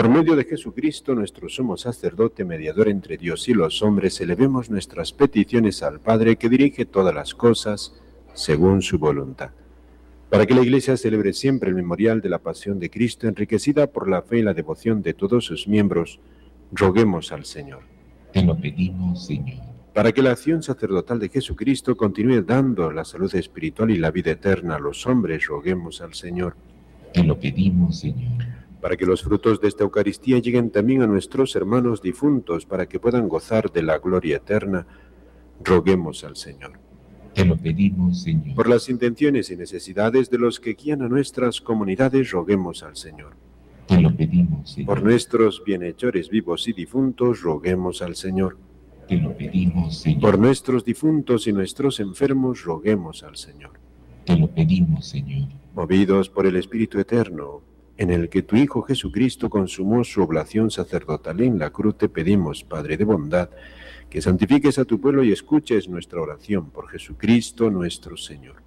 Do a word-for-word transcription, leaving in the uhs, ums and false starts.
por medio de Jesucristo, nuestro sumo sacerdote, mediador entre Dios y los hombres, elevemos nuestras peticiones al Padre, que dirige todas las cosas según su voluntad. Para que la Iglesia celebre siempre el memorial de la pasión de Cristo, enriquecida por la fe y la devoción de todos sus miembros, roguemos al Señor. Te lo pedimos, Señor. Para que la acción sacerdotal de Jesucristo continúe dando la salud espiritual y la vida eterna a los hombres, roguemos al Señor. Te lo pedimos, Señor. Para que los frutos de esta Eucaristía lleguen también a nuestros hermanos difuntos, para que puedan gozar de la gloria eterna, roguemos al Señor. Te lo pedimos, Señor. Por las intenciones y necesidades de los que guían a nuestras comunidades, roguemos al Señor. Te lo pedimos, Señor. Por nuestros bienhechores vivos y difuntos, roguemos al Señor. Te lo pedimos, Señor. Por nuestros difuntos y nuestros enfermos, roguemos al Señor. Te lo pedimos, Señor. Movidos por el Espíritu Eterno, en el que tu Hijo Jesucristo consumó su oblación sacerdotal en la cruz, te pedimos, Padre de bondad, que santifiques a tu pueblo y escuches nuestra oración por Jesucristo nuestro Señor.